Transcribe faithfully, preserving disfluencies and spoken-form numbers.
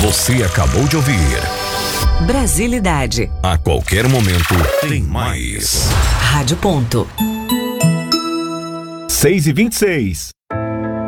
Você acabou de ouvir Brasilidade. A qualquer momento tem mais. Rádio Ponto. seis e vinte e seis.